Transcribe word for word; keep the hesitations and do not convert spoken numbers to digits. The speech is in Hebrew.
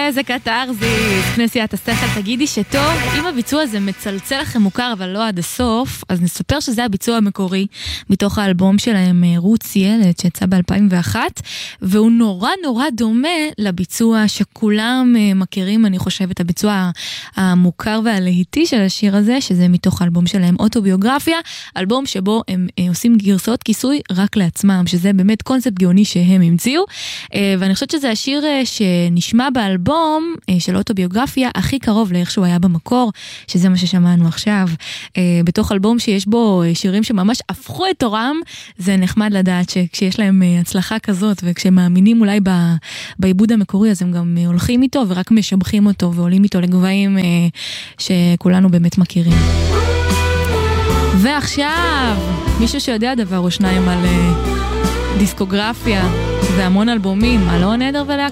איזה קטרזיס, כנסיית השכל, תגידי שטוב, אם הביצוע הזה מצלצל לכם מוכר אבל לא עד הסוף, אז נספר שזה הביצוע המקורי מתוך האלבום שלהם רוץ ילד שיצא ב-אלפיים ואחת, והוא נורא נורא דומה לביצוע שכולם מכירים, אני חושבת, הביצוע המוכר והלהיטי של השיר הזה, שזה מתוך האלבום שלהם אוטוביוגרפיה, אלבום שבו הם עושים גרסאות כיסוי רק לעצמם, שזה באמת קונספט גאוני שהם המציאו, ואני חושבת שזה השיר שנשמע באלבום של אוטוביוגרפיה הכי קרוב לאיך שהוא היה במקור, שזה מה ששמענו עכשיו. בתוך אלבום שיש בו שירים שממש הפכו את תורם, זה נחמד לדעת שכשיש להם הצלחה כזאת, וכשהם מאמינים אולי בעיבוד המקורי, אז הם גם הולכים איתו ורק משבחים אותו ועולים איתו לגבהים שכולנו באמת מכירים. ועכשיו, מישהו שיודע דבר או שניים על דיסקוגרפיה והמון אלבומים, אלון עדר ולהקה.